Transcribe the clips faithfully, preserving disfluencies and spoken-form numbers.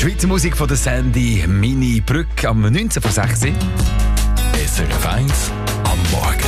Schweizer Musik von der Sandy Mini Brück am neunzehn vor sechs. S R F eins am Morgen.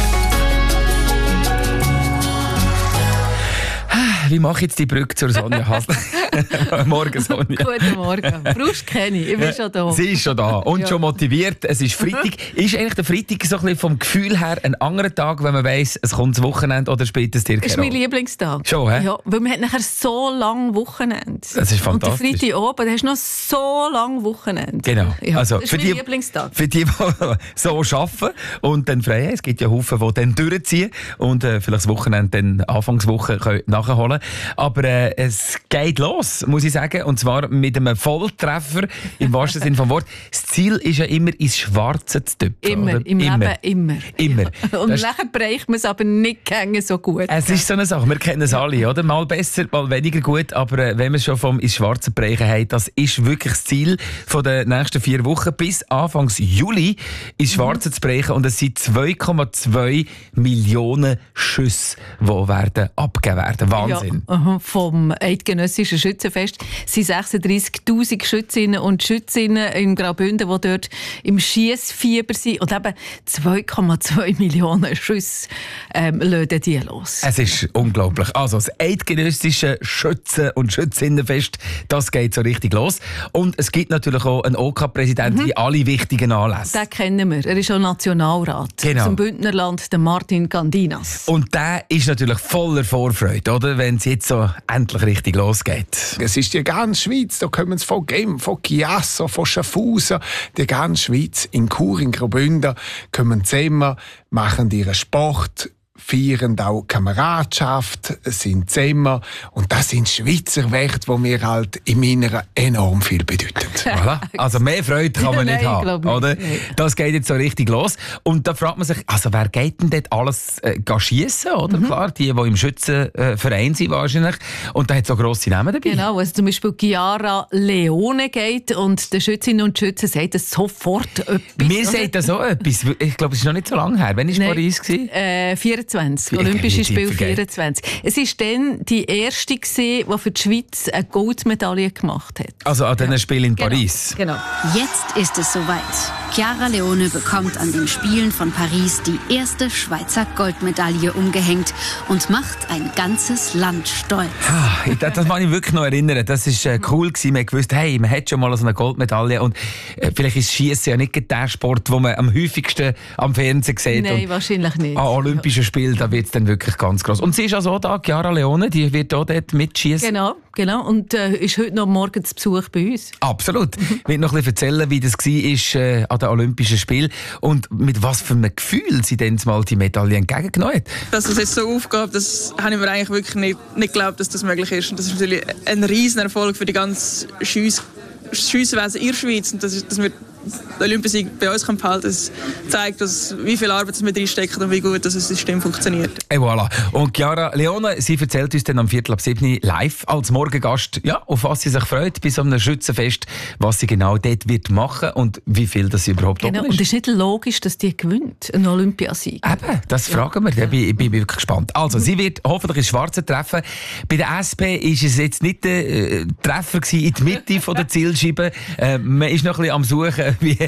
Wie mache ich jetzt die Brücke zur Sonja Hasler? Morgen, Sonja. Guten Morgen. Brust kenne ich, ich bin schon da. Sie ist schon da und ja. schon motiviert. Es ist Freitag. Ist eigentlich der Freitag so ein bisschen vom Gefühl her ein anderer Tag, wenn man weiss, es kommt das Wochenende oder spielt es dir keine Das ist mein Lieblingstag. Schon, hä? Ja, weil man hat nachher so lange Wochenende. Das ist fantastisch. Und der Freitag oben, da hast du noch so lange Wochenende. Genau. Ja, also, das ist für mein die, Lieblingstag. Für die, die so arbeiten und dann frei haben. Es gibt ja Haufen, die dann durchziehen und äh, vielleicht das Wochenende dann Anfangswoche können nachholen. Aber äh, es geht los, muss ich sagen. Und zwar mit einem Volltreffer, im wahrsten Sinne vom Wort. Das Ziel ist ja immer, ins Schwarze zu tüpfen. Immer, oder? im immer. Leben immer. Immer. Ja. Und das nachher bereicht man es aber nicht so gut. Es ist so eine Sache, wir kennen es alle, oder? Mal besser, mal weniger gut, aber äh, wenn wir schon vom ins Schwarze bereichen haben, das ist wirklich das Ziel von den nächsten vier Wochen, bis Anfang Juli ins Schwarze mhm. zu bereichen. Und es sind zwei Komma zwei Millionen Schüsse, die werden abgegeben werden. Wahnsinn. Ja, uh-huh. Vom Eidgenössischen Schützenfest sind sechsunddreissigtausend Schützinnen und Schützinnen in Graubünden, die dort im Schiessfieber sind. Und eben zwei Komma zwei Millionen Schüsse ähm, lösen die los. Es ist unglaublich. Also das Eidgenössische Schützen- und Schützinnenfest, das geht so richtig los. Und es gibt natürlich auch einen O K-Präsidenten mhm. wie alle wichtigen Anlässe. Den kennen wir. Er ist auch Nationalrat. Genau. Aus dem Bündnerland, der Martin Gandinas. Und der ist natürlich voller Vorfreude, oder? Wenn es jetzt so endlich richtig losgeht. Es ist die ganze Schweiz, da kommen sie von Genf, von Chiasso, von Schaffhausen, die ganze Schweiz. In Chur, in Graubünden kommen zusammen, machen ihren Sport, feiern auch Kameradschaft, sind zusammen. Und das sind Schweizer Werte, die mir halt im Inneren enorm viel bedeuten. Voilà. Also mehr Freude kann man nicht Nein, haben, nicht. oder? Nein. Das geht jetzt so richtig los. Und da fragt man sich, also wer geht denn dort alles äh, schiessen, oder? Mhm. Klar, die, die im Schützenverein sind wahrscheinlich. Und da hat so grosse Namen dabei. Genau, also zum Beispiel Chiara Leone geht und der Schützinnen und Schützen sagt das sofort etwas. Mir sagt das auch etwas. Ich glaube, es ist noch nicht so lange her. Wann war Nein, Paris? Äh, vierundzwanzig. Olympische Spiele vierundzwanzig. Es war dann die erste, die für die Schweiz eine Goldmedaille gemacht hat. Also an diesen ja. Spielen in genau. Paris. Genau. Jetzt ist es soweit. Chiara Leone bekommt an den Spielen von Paris die erste Schweizer Goldmedaille umgehängt und macht ein ganzes Land stolz. Ah, das, das kann ich wirklich noch erinnern. Das war äh, cool gewesen. Man gewusst, hey, man hat schon mal so eine Goldmedaille und äh, vielleicht ist Schiessen ja nicht der Sport, den man am häufigsten am Fernsehen sieht. Nein, und wahrscheinlich nicht. An Olympischen Spielen, da wird es dann wirklich ganz gross. Und sie ist also auch da, Chiara Leone, die wird auch dort mitschießen. Genau, genau. Und äh, ist heute noch morgen zu Besuch bei uns. Absolut. Ich will noch ein bisschen erzählen, wie das war äh, an den Olympischen Spielen und mit was für einem Gefühl sie dann mal die Medaille entgegengenommen hat. Dass es jetzt so aufgeht, das habe ich mir eigentlich wirklich nicht, nicht geglaubt, dass das möglich ist. Und das ist natürlich ein riesen Erfolg für die ganze Schiess- Schiesswesen in der Schweiz. Und das ist, dass wir den Olympiasieg bei uns behalten können. Das zeigt, dass, wie viel Arbeit wir reinstecken und wie gut das System funktioniert. Et voilà. Und Chiara Leone, sie erzählt uns dann am Viertel ab sieben live als Morgengast, ja, auf was sie sich freut bei so einem Schützenfest, was sie genau dort wird machen und wie viel das sie überhaupt genau. oben ist. Und es ist nicht logisch, dass die gewinnt, einen Olympiasieg. Eben, das ja. fragen wir. Da bin ich bin wirklich gespannt. Also, sie wird hoffentlich ins Schwarze treffen. Bei der S P war es jetzt nicht der äh, Treffer in die Mitte von der Zielscheibe. Äh, man ist noch ein bisschen am Suchen, wie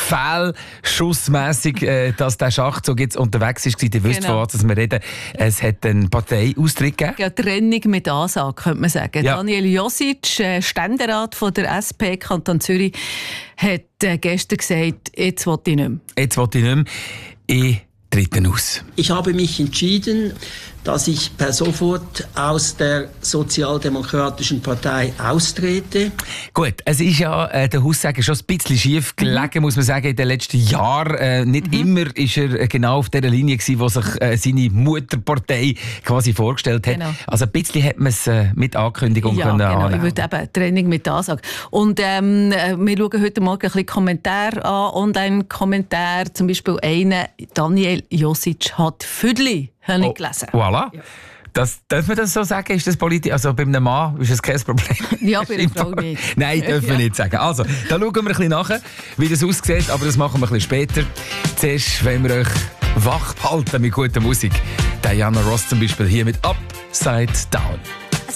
fehlschussmässig äh, dass der Schachzug jetzt unterwegs ist. Ihr wisst, genau. von was wir reden. Es hat einen Parteiaustritt gegeben. Ja, Trennung mit Ansage, könnte man sagen. Ja. Daniel Josic, äh, Ständerat von der S P Kanton Zürich, hat äh, gestern gesagt, jetzt will ich nicht mehr. Jetzt will ich nicht mehr. Ich trete aus. Ich habe mich entschieden, dass ich per sofort aus der Sozialdemokratischen Partei austrete. Gut, es ist ja äh, der Haussagen schon ein bisschen schief gelegen, mhm. muss man sagen, in den letzten Jahren. Äh, nicht mhm. immer ist er genau auf der Linie gewesen, wo sich äh, seine Mutterpartei quasi vorgestellt hat. Genau. Also ein bisschen hat man es äh, mit Ankündigung ja, können genau. annehmen. Ich würde eben Training mit Ansage. Und ähm, wir schauen heute Morgen ein bisschen Kommentare an, Online-Kommentare, zum Beispiel einen, Daniel Josic hat Füdli. Habe ich oh, gelesen. Voilà. Ja. Das, darf man das so sagen? Ist das politisch? Also bei einem Mann ist das kein Problem? Ja, bei einer Frau nicht. Nein, dürfen wir ja. nicht sagen. Also, da schauen wir ein bisschen nach, wie das aussieht, aber das machen wir ein bisschen später. Zuerst wollen wir euch wach behalten mit guter Musik. Diana Ross zum Beispiel hier mit Upside Down.